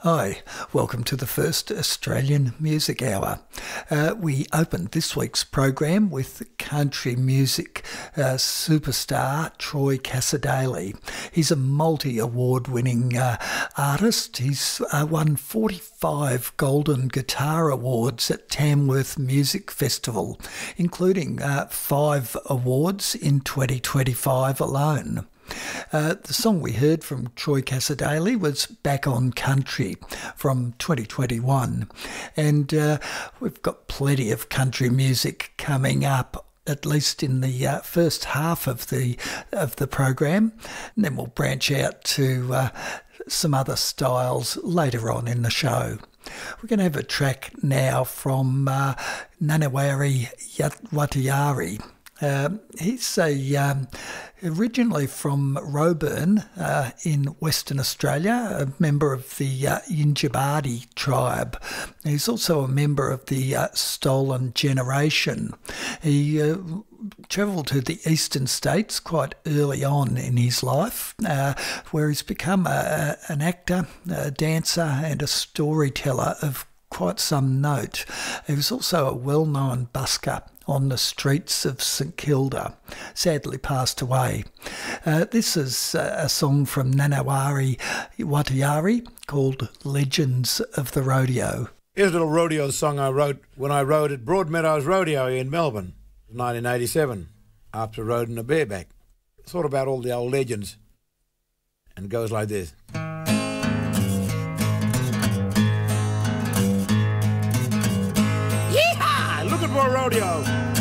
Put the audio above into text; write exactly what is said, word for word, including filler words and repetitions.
Hi, welcome to the first Australian Music Hour. Uh, we opened this week's program with country music uh, superstar Troy Cassar-Daley. He's a multi-award winning uh, artist. He's uh, won forty-five Golden Guitar Awards at Tamworth Music Festival, including uh, five awards in twenty twenty-five alone. Uh, the song we heard from Troy Cassar-Daley was Back on Country from twenty twenty-one, and uh, we've got plenty of country music coming up, at least in the uh, first half of the of the program, and then we'll branch out to uh, some other styles later on in the show. We're going to have a track now from uh, Nanawari Watayari. Uh, he's a um, originally from Roebourne uh, in Western Australia, a member of the uh, Yindjibarndi tribe. He's also a member of the uh, Stolen Generation. He uh, travelled to the eastern states quite early on in his life, uh, where he's become a, a, an actor, a dancer and a storyteller of quite some note. He was also a well-known busker on the streets of St Kilda, sadly passed away. Uh, this is a song from Nanawari Watayari called Legends of the Rodeo. Here's a little rodeo song I wrote when I rode at Broadmeadows Rodeo in Melbourne in nineteen eighty-seven, after riding a bareback. It's all about all the old legends, and it goes like this. Yeehaw! Looking for a rodeo.